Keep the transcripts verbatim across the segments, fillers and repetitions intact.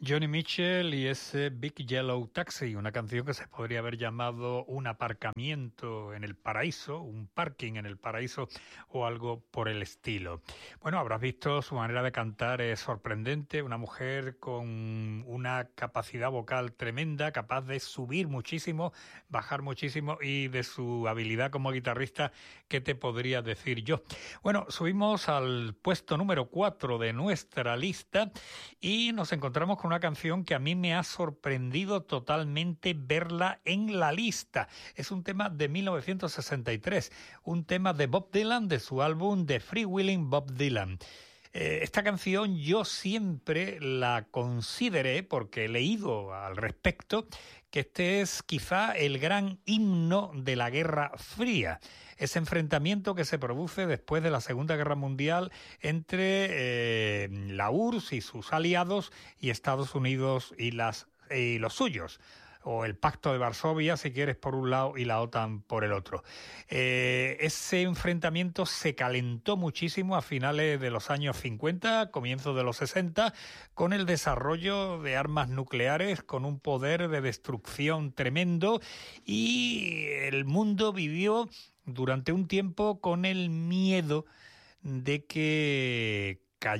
Joni Mitchell y ese Big Yellow Taxi, una canción que se podría haber llamado un aparcamiento en el paraíso, un parking en el paraíso o algo por el estilo. Bueno, habrás visto su manera de cantar es sorprendente, una mujer con una capacidad vocal tremenda, capaz de subir muchísimo, bajar muchísimo, y de su habilidad como guitarrista, ¿qué te podría decir yo? Bueno, subimos al puesto número cuatro de nuestra lista y nos encontramos con una canción que a mí me ha sorprendido totalmente verla en la lista. Es un tema de mil novecientos sesenta y tres, un tema de Bob Dylan, de su álbum The Freewheeling Bob Dylan. Eh, esta canción yo siempre la consideré, porque he leído al respecto, que este es quizá el gran himno de la Guerra Fría, ese enfrentamiento que se produce después de la Segunda Guerra Mundial entre eh, la U R S S y sus aliados y Estados Unidos y, las, y los suyos, o el Pacto de Varsovia, si quieres, por un lado, y la OTAN por el otro. Eh, ese enfrentamiento se calentó muchísimo a finales de los años cincuenta, comienzos de los sesenta, con el desarrollo de armas nucleares, con un poder de destrucción tremendo, y el mundo vivió durante un tiempo con el miedo de que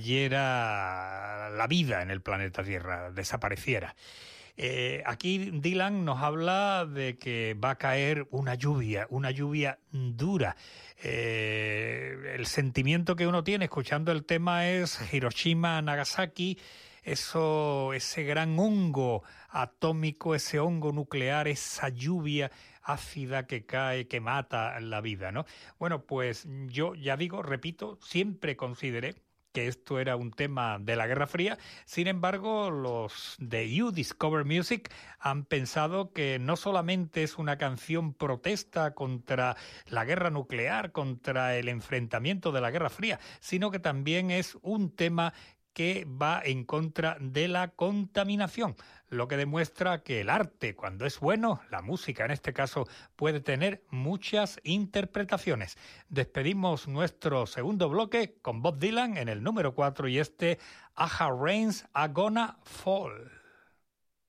cayera la vida en el planeta Tierra, desapareciera. Eh, aquí Dylan nos habla de que va a caer una lluvia, una lluvia dura. Eh, el sentimiento que uno tiene escuchando el tema es Hiroshima, Nagasaki, eso, ese gran hongo atómico, ese hongo nuclear, esa lluvia ácida que cae, que mata la vida, ¿no? Bueno, pues yo ya digo, repito, siempre consideré que esto era un tema de la Guerra Fría. Sin embargo, los de You Discover Music han pensado que no solamente es una canción protesta contra la guerra nuclear, contra el enfrentamiento de la Guerra Fría, sino que también es un tema que va en contra de la contaminación, lo que demuestra que el arte, cuando es bueno, la música en este caso, puede tener muchas interpretaciones. Despedimos nuestro segundo bloque con Bob Dylan en el número cuatro y este Aha Rains Are Gonna Fall.